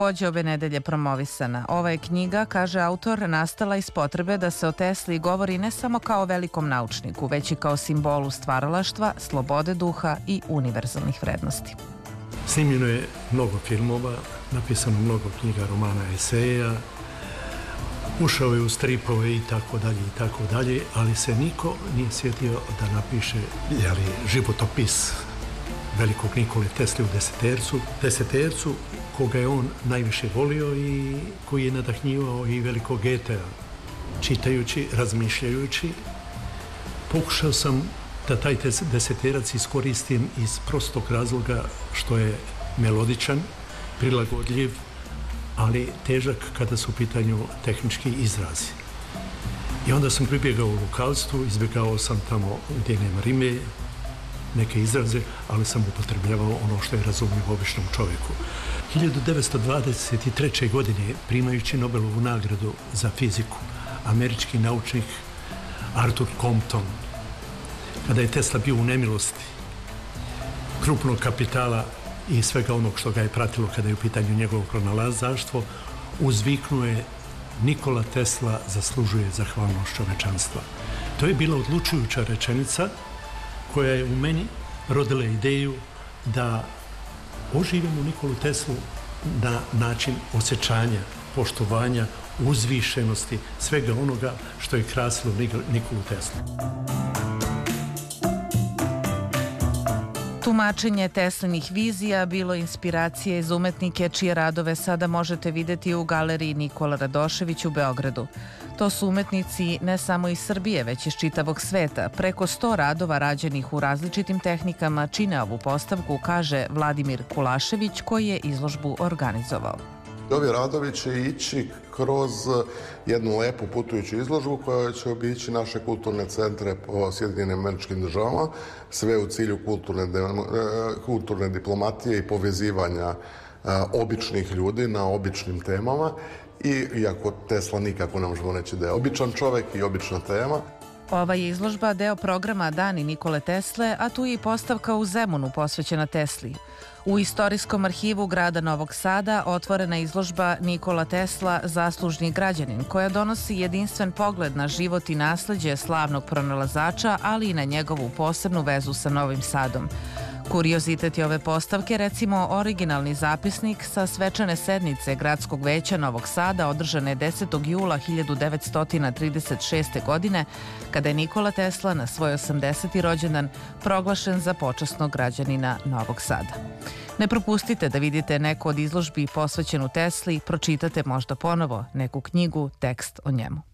Takođe ove nedelje promovisana. Ova je knjiga, kaže autor, nastala iz potrebe da se o Tesli govori ne samo kao velikom naučniku, već i kao simbolu stvaralaštva, slobode duha i univerzalnih vrednosti. Snimljeno je mnogo filmova, napisano mnogo knjiga, romana, eseja, ušao je u stripove i tako dalje, ali se niko nije sjetio da napiše životopis velikog Nikole Tesle u desetercu, koga je on najviše volio i koji je nadahnjivao i velikog Goethea. Čitajući, razmišljajući, pokušao sam da taj deseterac iskoristim iz prostog razloga što je melodičan, prilagodljiv, ali težak kada su u pitanju tehnički izrazi. I onda sam pribjegao u lokalstvu, izbjegao sam tamo gdje nema rime, neke izraze, ali sam upotrebljavao ono što je razumljivo običnom čovjeku. 1923. godine, primajući Nobelovu nagradu za fiziku, američki naučnik Arthur Compton, kada je Tesla bio u nemilosti krupnog kapitala i svega onog što ga je pratilo kada je u pitanju njegovo pronalazaštvo, uzviknuo je: Nikola Tesla zaslužuje zahvalnost čovečanstva. To je bila odlučujuća rečenica koja je u meni rodila ideju da oživimo Nikolu Teslu na način osjećanja, poštovanja, uzvišenosti, svega onoga što je krasilo Nikolu Teslu. Tumačenje Teslinih vizija bilo inspiracije za umetnike čije radove sada možete vidjeti u galeriji Nikola Radošević u Beogradu. To su umetnici ne samo iz Srbije, već iz čitavog sveta. Preko 100 radova rađenih u različitim tehnikama čine ovu postavku, kaže Vladimir Kulašević, koji je izložbu organizovao. Ovi radovi će ići kroz jednu lepu putujuću izložbu koja će obići naše kulturne centre po Sjedinjenim Američkim Državama, sve u cilju kulturne diplomatije i povezivanja običnih ljudi na običnim temama. I iako Tesla nikako ne možemo reći da je običan čovjek i obična tema. Ova je izložba deo programa Dani Nikole Tesle, a tu je i postavka u Zemunu posvećena Tesli. U Istorijskom arhivu grada Novog Sada otvorena je izložba Nikola Tesla, zaslužni građanin, koja donosi jedinstven pogled na život i nasleđe slavnog pronalazača, ali i na njegovu posebnu vezu sa Novim Sadom. Kuriozitet je ove postavke, recimo, originalni zapisnik sa svečane sednice Gradskog veća Novog Sada održane 10. jula 1936. godine, kada je Nikola Tesla na svoj 80. rođendan proglašen za počasnog građanina Novog Sada. Ne propustite da vidite neku od izložbi posvećenu Tesli, pročitate možda ponovo neku knjigu, tekst o njemu.